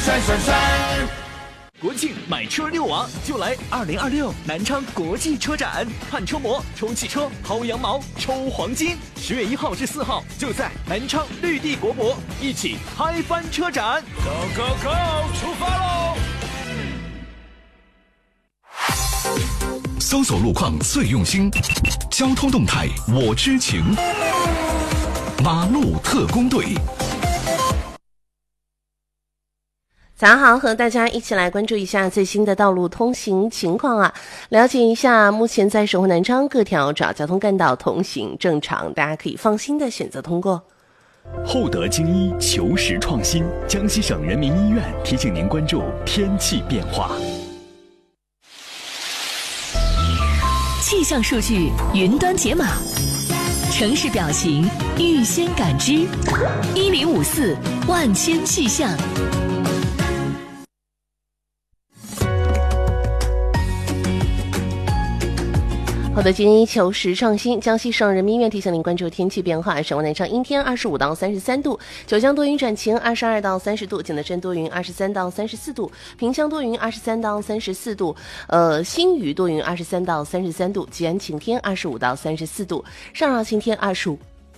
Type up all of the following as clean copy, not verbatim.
闪闪闪。 国庆买车遛娃就来2026南昌国际车展，看车模、抽汽车、薅羊毛、抽黄金。10月1号至4号就在南昌绿地国博，一起嗨翻车展。 Go go go， 出发喽！ 搜索路况最用心，交通动态我知情。马路特工队。 早上好，和大家一起来关注一下最新的道路通行情况啊！了解一下，目前在首府南昌各条主要交通干道通行正常，大家可以放心的选择通过。 厚德精医求实创新，江西省人民医院提醒您关注天气变化。 气象数据云端解码，城市表情预先感知，1054万千气象。 好的，今天求实创新，江西省人民医院提醒您关注天气变化。省外南昌阴天25到33度，九江多云转晴22到30度，景德镇多云23到34度，萍乡多云23到34度，新余多云23到33度，吉安晴天25到34度，上饶晴天25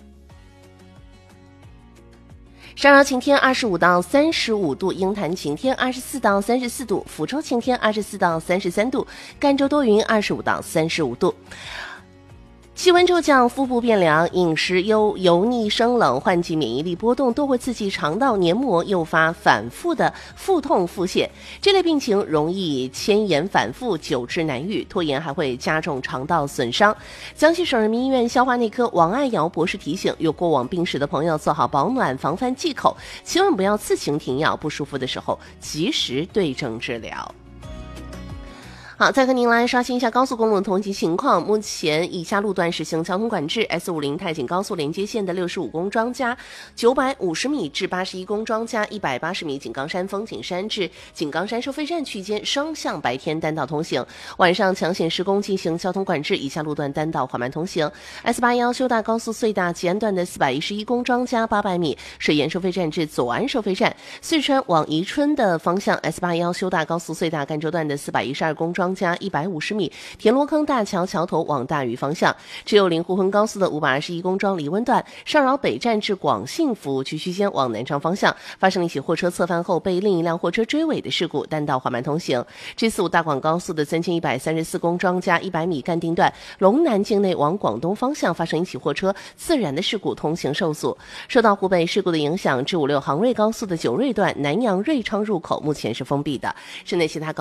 到35度，鹰潭晴天24到34度，福州晴天24到33度，赣州多云25到35度。气温骤降，腹部变凉，饮食油腻生冷，换季免疫力波动都会刺激肠道黏膜，诱发反复的腹痛腹泻。这类病情容易迁延反复，久治难愈，拖延还会加重肠道损伤。江西省人民医院消化内科王爱瑶博士提醒，有过往病史的朋友做好保暖，防范忌口，千万不要自行停药，不舒服的时候及时对症治疗。好，再和您来刷新一下高速公路通行情况。目前以下路段实行交通管制 ：S50 太景高速连接线的65公庄加950米至81公庄加180米，井冈山风景山至井冈山收费站区间双向白天单道通行，晚上强险施工进行交通管制，以下路段单道缓慢通行。S81修大高速隧大吉安段的411公庄加800米，水源收费站至左安收费站。四川往宜春的方向 S81修大高速隧大赣州段的412公庄加150米，田螺坑大桥桥头往大余方向。只有临沪浑高速的521公庄梨温段上饶北站至广信服务区区间往南昌方向，发生了一起货车侧翻后被另一辆货车追尾的事故，单道缓慢通行。G45大广高速的3134公庄加100米干定段龙南境内往广东方向发生一起货车自燃的事故，通行受阻。受到湖北事故的影响，至56杭瑞高速的九瑞段南阳瑞昌入口目前是封闭的。市内其他